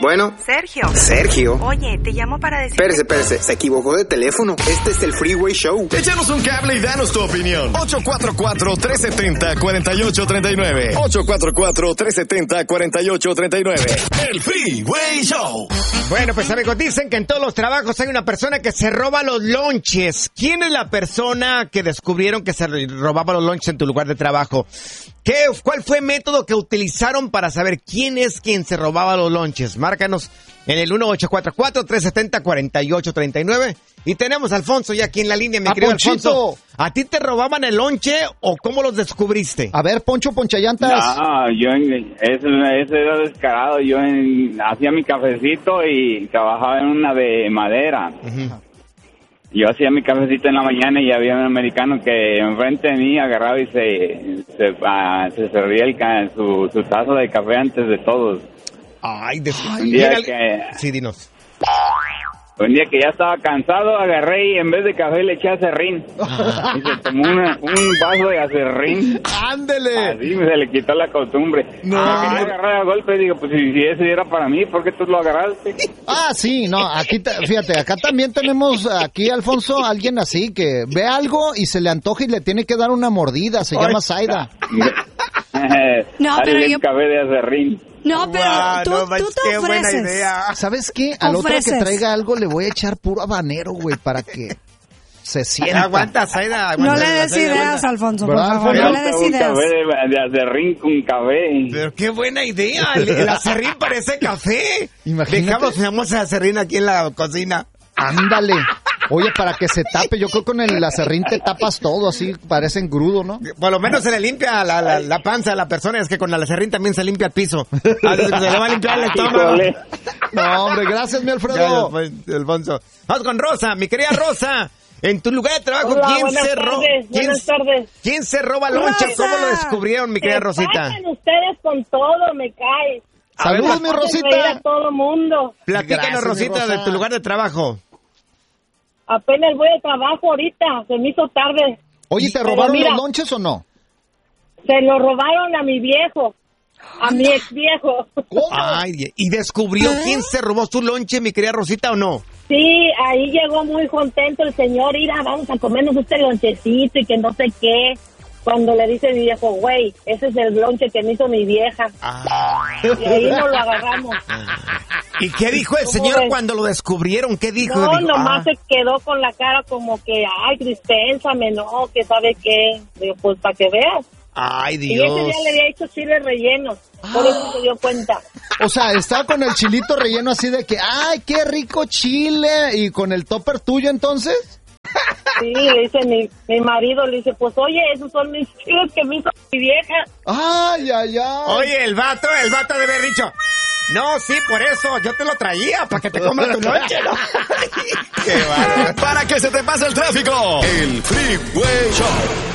Bueno. Sergio. Oye, te llamo para decir... Espérese, se equivocó de teléfono. Este es el Freeway Show. Échanos un cable y danos tu opinión. 844-370-4839. 844-370-4839. El Freeway Show. Bueno, pues amigos, dicen que en todos los trabajos hay una persona que se roba los lonches. ¿Quién es la persona que descubrieron que se robaba los lonches en tu lugar de trabajo? ¿Cuál fue el método que utilizaron para saber quién es quien se robaba los lonches? Márcanos en el 1844-370-4839. Y tenemos a Alfonso ya aquí en la línea, mi querido Ponchito. Alfonso. ¿A ti te robaban el lonche o cómo los descubriste? A ver, Poncho Ponchallantas. No, ese era descarado. Yo hacía mi cafecito y trabajaba en una de madera. Uh-huh. Yo hacía mi cafecito en la mañana y había un americano que enfrente de mí agarraba y se servía su tazo de café antes de todos. Sí, dinos. Un día que ya estaba cansado, agarré y en vez de café le eché acerrín. Y se tomó un vaso de acerrín. ¡Ándele! Así se le quitó la costumbre. No. Me quería agarrar a golpe, digo, pues si ese era para mí, ¿por qué tú lo agarraste? Sí, no, aquí, fíjate, acá también tenemos, Alfonso, alguien así que ve algo y se le antoja y le tiene que dar una mordida, se llama Zaida. No, pero yo... café de acerrín. No, pero tú te ofreces. ¿Sabes qué? Al otro que traiga algo le voy a echar puro habanero, güey, para que se sienta. Aguanta, Zaida. No le des ideas, Alfonso, por favor, no le des ideas. Un café de acerrín con café. Pero qué buena idea, el acerrín parece café. Imagínate. Dejamos el acerrín aquí en la cocina. Ándale. Oye, para que se tape, yo creo que con el acerrín te tapas todo, así parece engrudo, ¿no? Por lo menos se le limpia la panza a la persona, es que con el acerrín también se limpia el piso. Se le va a limpiar el estómago. No, hombre, gracias, mi Alfredo. Ya, Alfonso. Vamos con Rosa, mi querida Rosa. En tu lugar de trabajo, Hola, Buenas tardes. ¿Quién se roba lonche? ¿Cómo lo descubrieron, mi querida Rosita? Pasan ustedes con todo, me cae. Saludos, mi Rosita. A todo mundo. Platícanos, Rosita, de tu lugar de trabajo. Apenas voy de trabajo ahorita, se me hizo tarde. Oye, ¿te robaron los lonches o no? Se lo robaron a mi viejo, a mi ex viejo. Ay, ¿y descubrió quién se robó su lonche, mi querida Rosita, o no? Sí, ahí llegó muy contento el señor, mira, vamos a comernos este lonchecito y que no sé qué. Cuando le dice mi viejo, güey, ese es el lonche que me hizo mi vieja. Y ahí nos lo agarramos. ¿Y qué dijo el señor cuando lo descubrieron? ¿Qué dijo? No, nomás se quedó con la cara como que, ay, dispénsame, no, que sabe qué. Digo, pues para que veas. Ay, Dios. Y ese día le había hecho chile relleno, por eso se dio cuenta. O sea, estaba con el chilito relleno así de que, ay, qué rico chile. ¿Y con el topper tuyo entonces? Sí, le dice mi marido, le dice, pues oye, esos son mis chiles que me hizo mi vieja. Ay. Oye, el vato debe haber dicho, no, sí, por eso, yo te lo traía, para que te comas tu noche, ¿no? ¡Qué bárbaro! Para que se te pase el tráfico, el Freeway Show